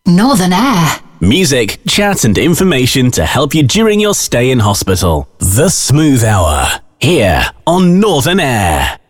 Northern Air. Music, chat and information to help you during your stay in hospital. The Smooth Hour, here on Northern Air.